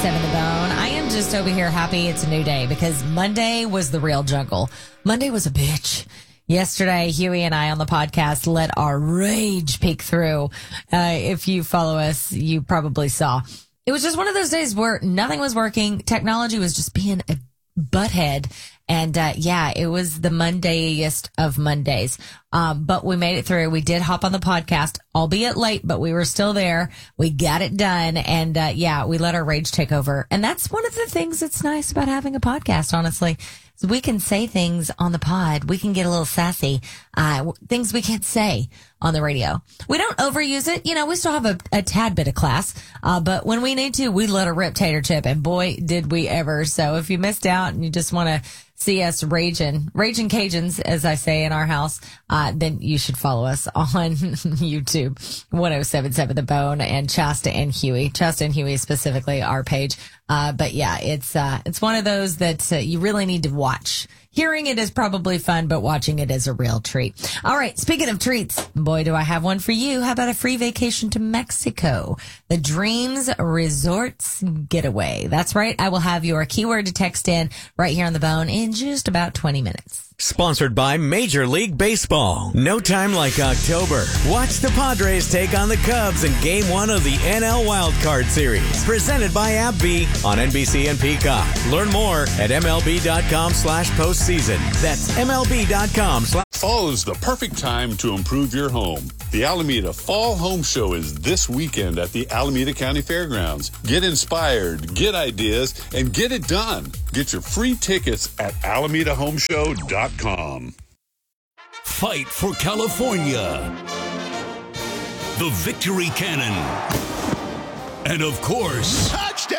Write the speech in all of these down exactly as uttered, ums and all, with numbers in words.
seven The Bone. I am just over here happy it's a new day because Monday was the real jungle. Monday was a bitch. Yesterday, Huey and I on the podcast let our rage peek through. Uh, if you follow us, you probably saw. It was just one of those days where nothing was working. Technology was just being a butthead. And, uh, yeah, it was the Mondayest of Mondays. Um, but we made it through. We did hop on the podcast, albeit late, but we were still there. We got it done. And, uh, yeah, we let our rage take over. And that's one of the things that's nice about having a podcast, honestly. So we can say things on the pod. We can get a little sassy, uh, things we can't say on the radio. We don't overuse it. You know, we still have a, a tad bit of class. Uh, but when we need to, we let a rip tater chip. And boy, did we ever. So if you missed out and you just want to see us raging, raging Cajuns, as I say in our house, uh, then you should follow us on YouTube, one oh seven point seven The Bone, and Shasta and Huey. Shasta and Huey specifically, our page. Uh, but yeah, it's, uh, it's one of those that uh, you really need to watch. Hearing it is probably fun, but watching it is a real treat. All right. Speaking of treats, boy, do I have one for you. How about a free vacation to Mexico? The Dreams Resorts Getaway. That's right. I will have your keyword to text in right here on The Bone in just about twenty minutes. Sponsored by Major League Baseball. No time like October. Watch the Padres take on the Cubs in Game one of the N L Wild Card Series. Presented by AbbVie on N B C and Peacock. Learn more at MLB.com slash postseason. That's MLB.com slash... Fall is the perfect time to improve your home. The Alameda Fall Home Show is this weekend at the Alameda County Fairgrounds. Get inspired, get ideas, and get it done. Get your free tickets at Alameda Home Show dot com. Fight for California. The Victory Cannon. And of course... Touchdown,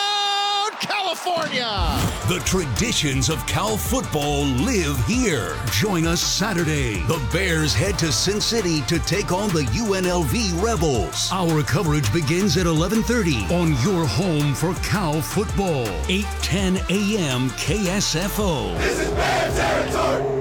California! The traditions of Cal football live here. Join us Saturday. The Bears head to Sin City to take on the U N L V Rebels. Our coverage begins at eleven thirty on your home for Cal football. eight ten a.m. K S F O. This is Bear territory!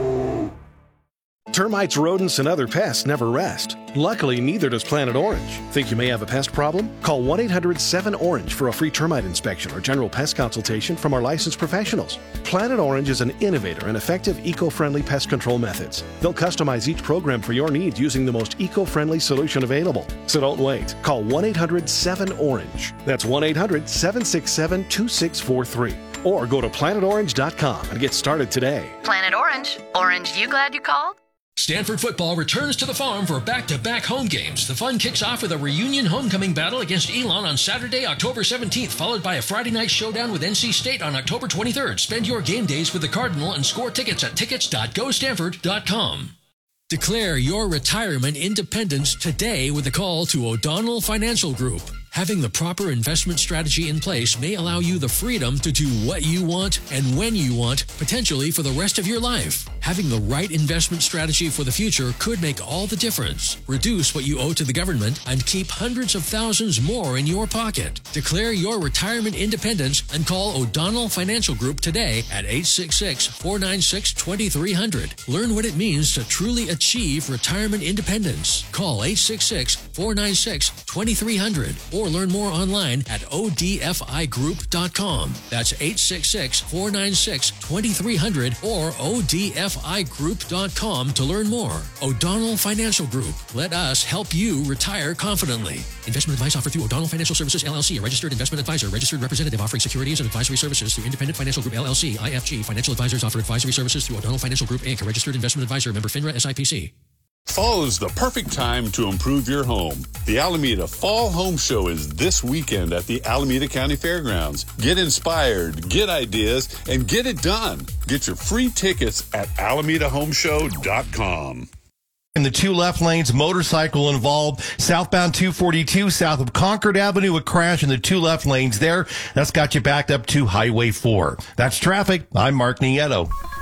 Termites, rodents, and other pests never rest. Luckily, neither does Planet Orange. Think you may have a pest problem? Call one eight hundred seven orange for a free termite inspection or general pest consultation from our licensed professionals. Planet Orange is an innovator in effective eco-friendly pest control methods. They'll customize each program for your needs using the most eco-friendly solution available. So don't wait. Call one eight hundred seven orange. That's one eight hundred seven six seven two six four three. Or go to planet orange dot com and get started today. Planet Orange. Orange, you glad you called? Stanford football returns to the farm for back-to-back home games. The fun kicks off with a reunion homecoming battle against Elon on Saturday, October seventeenth, followed by a Friday night showdown with N C State on October twenty-third. Spend your game days with the Cardinal and score tickets at tickets dot go stanford dot com. Declare your retirement independence today with a call to O'Donnell Financial Group. Having the proper investment strategy in place may allow you the freedom to do what you want and when you want, potentially for the rest of your life. Having the right investment strategy for the future could make all the difference. Reduce what you owe to the government and keep hundreds of thousands more in your pocket. Declare your retirement independence and call O'Donnell Financial Group today at eight six six, four nine six, two three zero zero. Learn what it means to truly achieve retirement independence. Call eight six six, four nine six, two three zero zero or learn more online at O D F I group dot com. That's eight six six, four nine six, two three zero zero or O D F I group dot com to learn more. O'Donnell Financial Group. Let us help you retire confidently. Investment advice offered through O'Donnell Financial Services, L L C, a registered investment advisor, registered representative offering securities and advisory services through Independent Financial Group, L L C, I F G. Financial advisors offer advisory services through O'Donnell Financial Group, Incorporated, a registered investment advisor, member FINRA S I P C. Fall is the perfect time to improve your home. The Alameda Fall Home Show is this weekend at the Alameda County Fairgrounds. Get inspired, get ideas, and get it done. Get your free tickets at Alameda Home Show dot com. In the two left lanes, motorcycle involved. Southbound two forty-two, south of Concord Avenue, a crash in the two left lanes there. That's got you backed up to Highway four. That's traffic. I'm Mark Nieto.